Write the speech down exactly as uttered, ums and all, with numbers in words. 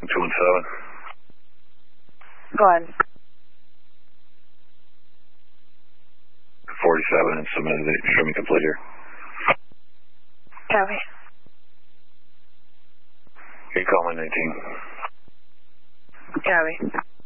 two one seven. Go ahead. forty-seven and submitted it. Show me complete here. Copy. Okay, call my nineteen. Copy.